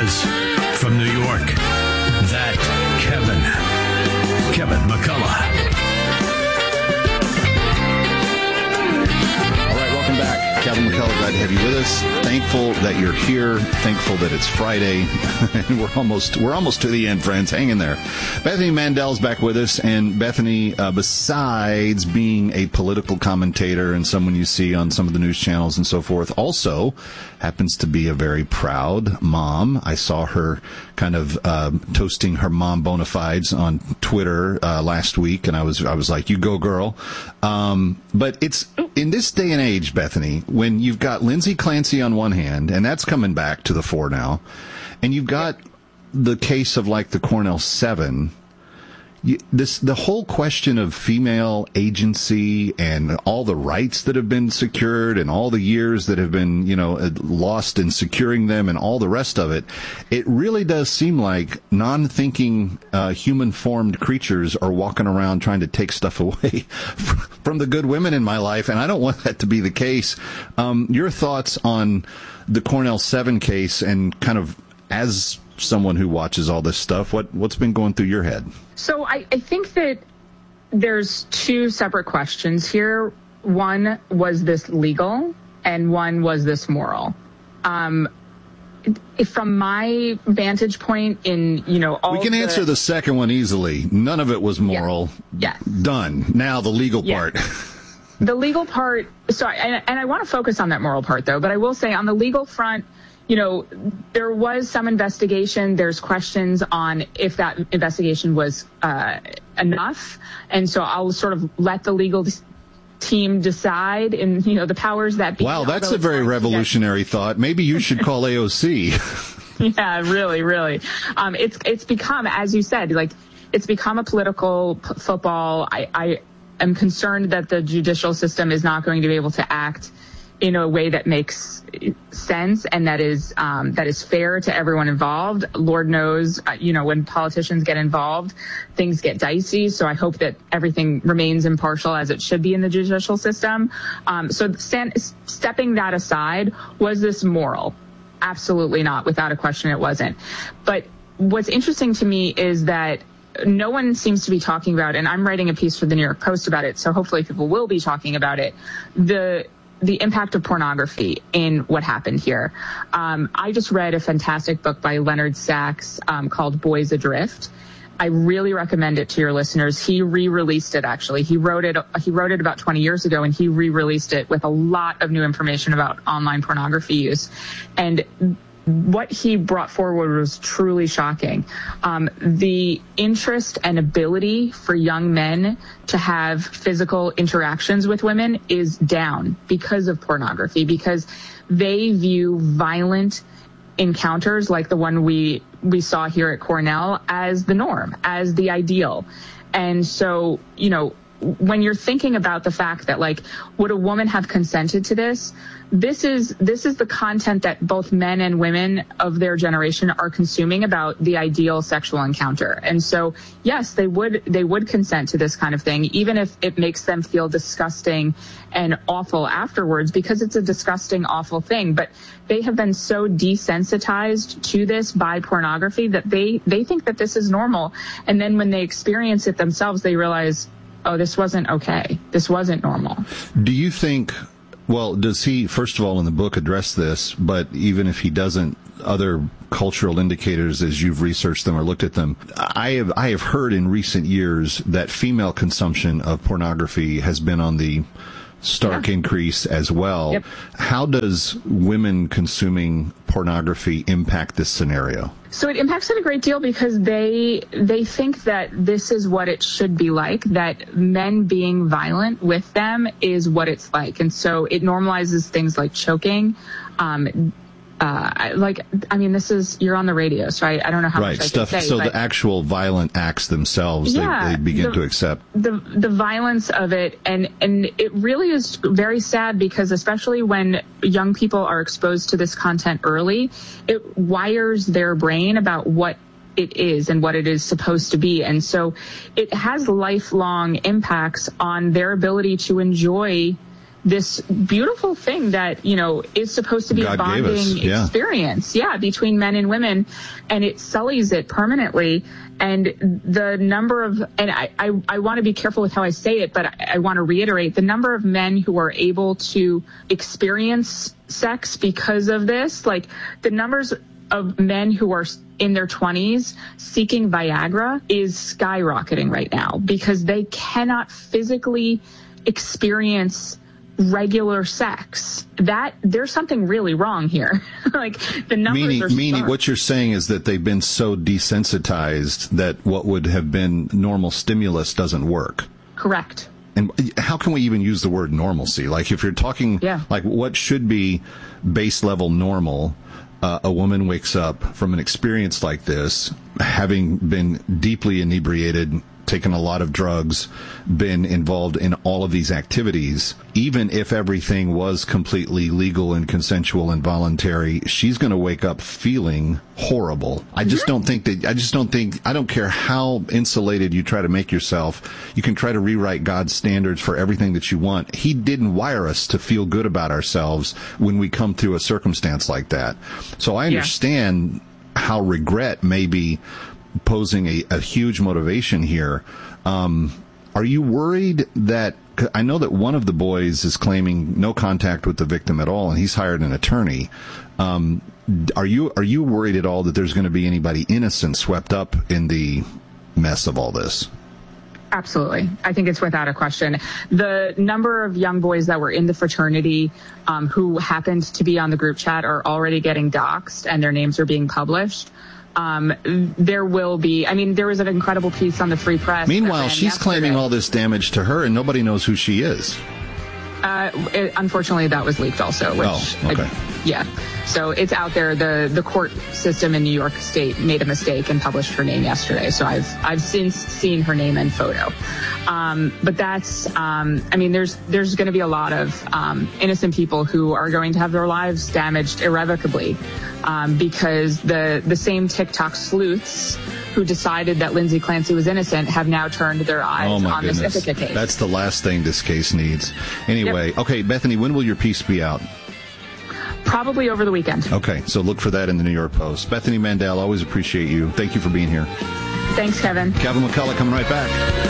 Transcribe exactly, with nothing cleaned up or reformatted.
is, from New York, that Kevin, Kevin McCullough. All right, welcome back. Kevin McCullough, glad to have you with us. Thankful that you're here. Thankful that it's Friday. And we're almost we're almost to the end, friends. Hang in there. Bethany Mandel's back with us. And Bethany, uh, besides being a political commentator and someone you see on some of the news channels and so forth, also happens to be a very proud mom. I saw her kind of uh, toasting her mom bona fides on Twitter uh, last week, and I was I was like, "You go, girl!" Um, but it's in this day and age, Bethany, when you've got Lindsay Clancy on one hand, and that's coming back to the fore now, and you've got the case of like the Cornell Seven. You, this the whole question of female agency and all the rights that have been secured and all the years that have been, you know, lost in securing them and all the rest of it. It really does seem like non-thinking uh, human-formed creatures are walking around trying to take stuff away from the good women in my life, and I don't want that to be the case. Um, your thoughts on the Cornell Seven case, and kind of as someone who watches all this stuff, what, what's been going through your head? So I, I think that there's two separate questions here. One, was this legal? And one, was this moral? Um, if from my vantage point in, you know, all we can the, answer the second one easily. None of it was moral. Yes. yes. Done. Now the legal yes. part. The legal part. So, I, and, and I want to focus on that moral part, though. But I will say on the legal front, you know, there was some investigation. There's questions on if that investigation was uh, enough. And so I'll sort of let the legal team decide, and, you know, the powers that be. Wow, that's a very revolutionary thought. Maybe you should call A O C. Yeah, really, really. Um, it's it's become, as you said, like, it's become a political p- football. I, I am concerned that the judicial system is not going to be able to act in a way that makes sense and that is um, that is fair to everyone involved. Lord knows, uh, you know, when politicians get involved, things get dicey. So I hope that everything remains impartial as it should be in the judicial system. Um, so stand, stepping that aside, was this moral? Absolutely not. Without a question, it wasn't. But what's interesting to me is that no one seems to be talking about, and I'm writing a piece for the New York Post about it, so hopefully people will be talking about it, the the impact of pornography in what happened here. Um, I just read a fantastic book by Leonard Sachs um, called Boys Adrift. I really recommend it to your listeners. He re-released it, actually. He wrote it, he wrote it about twenty years ago, and he re-released it with a lot of new information about online pornography use. And what he brought forward was truly shocking. Um, the interest and ability for young men to have physical interactions with women is down because of pornography, because they view violent encounters like the one we we saw here at Cornell as the norm, as the ideal. And so, you know, when you're thinking about the fact that, like, would a woman have consented to this? This is this is the content that both men and women of their generation are consuming about the ideal sexual encounter. And so, yes, they would they would consent to this kind of thing, even if it makes them feel disgusting and awful afterwards, because it's a disgusting, awful thing. But they have been so desensitized to this by pornography that they, they think that this is normal. And then when they experience it themselves, they realize, oh, this wasn't okay. This wasn't normal. Do you think, well, does he, first of all, in the book address this, but even if he doesn't, other cultural indicators, as you've researched them or looked at them, I have, I have heard in recent years that female consumption of pornography has been on the stark yeah. increase as well. Yep. How does women consuming pornography impact this scenario? So it impacts it a great deal because they they think that this is what it should be like, that men being violent with them is what it's like. And so it normalizes things like choking. Um, uh, like, I mean, this is, you're on the radio, so I, I don't know how right. much I Stuff, can say. So but the actual violent acts themselves, yeah, they, they begin the, to accept. The the violence of it, and, and it really is very sad because especially when young people are exposed to this content early, it wires their brain about what it is and what it is supposed to be. And so it has lifelong impacts on their ability to enjoy this beautiful thing that, you know, is supposed to be God a bonding yeah. experience, yeah, between men and women, and it sullies it permanently. And the number of, and I, I, I want to be careful with how I say it, but I, I want to reiterate, the number of men who are able to experience sex because of this, like the numbers of men who are in their twenties seeking Viagra is skyrocketing right now because they cannot physically experience regular sex. That there's something really wrong here. Like the numbers meaning, are meaning stark. what you're saying is that they've been so desensitized that what would have been normal stimulus doesn't work. Correct. And how can we even use the word normalcy? Like if you're talking, yeah. like what should be base level normal, uh, a woman wakes up from an experience like this, having been deeply inebriated, taken a lot of drugs, been involved in all of these activities. Even if everything was completely legal and consensual and voluntary, she's going to wake up feeling horrible. I just don't think that, I just don't think, I don't care how insulated you try to make yourself. You can try to rewrite God's standards for everything that you want. He didn't wire us to feel good about ourselves when we come through a circumstance like that. So I understand yeah. how regret may be posing a, a huge motivation here. Um, are you worried that, I know that one of the boys is claiming no contact with the victim at all, and he's hired an attorney. Um, are you are you worried at all that there's going to be anybody innocent swept up in the mess of all this? Absolutely. I think it's without a question. The number of young boys that were in the fraternity um, who happened to be on the group chat are already getting doxxed, and their names are being published. Um, there will be, I mean, there was an incredible piece on the Free Press. Meanwhile, she's yesterday. claiming all this damage to her, and nobody knows who she is. Uh, it, unfortunately, that was leaked also. Which, oh, okay. I, yeah. So it's out there. The the court system in New York State made a mistake and published her name yesterday. So I've I've since seen her name and photo. Um, but that's, um, I mean, there's there's going to be a lot of um, innocent people who are going to have their lives damaged irrevocably um, because the the same TikTok sleuths who decided that Lindsay Clancy was innocent have now turned their eyes oh on goodness. this Ithaca case. That's the last thing this case needs. Anyway, yep. Okay, Bethany, when will your piece be out? Probably over the weekend. Okay, so look for that in the New York Post. Bethany Mandel, always appreciate you. Thank you for being here. Thanks, Kevin. Kevin McCullough coming right back.